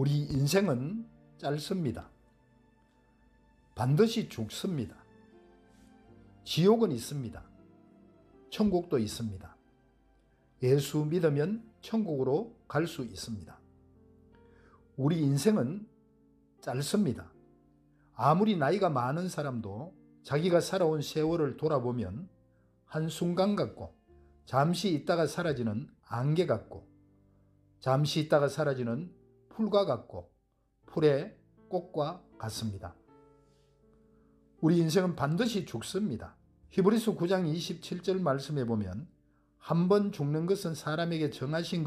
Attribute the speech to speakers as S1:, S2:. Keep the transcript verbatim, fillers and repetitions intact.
S1: 우리 인생은 짧습니다. 반드시 죽습니다. 지옥은 있습니다. 천국도 있습니다. 예수 믿으면 천국으로 갈 수 있습니다. 우리 인생은 짧습니다. 아무리 나이가 많은 사람도 자기가 살아온 세월을 돌아보면 한순간 같고, 잠시 있다가 사라지는 안개 같고, 잠시 있다가 사라지는 풀과 같고, 풀의 꽃과 같습니다. 우리 인생은 반드시 죽습니다. 히브리서 구 장 이십칠 절 말씀에 보면 한 번 죽는 것은 사람에게 정하신